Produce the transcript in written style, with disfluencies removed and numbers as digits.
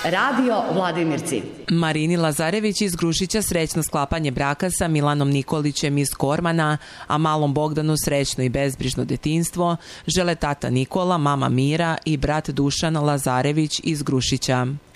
Radio Vladimirci. Marini Lazarević iz Grušića srećno sklapanje braka sa Milanom Nikolićem iz Kormana, a malom Bogdanu srećno i bezbrižno detinjstvo žele tata Nikola, mama Mira i brat Dušan Lazarević iz Grušića.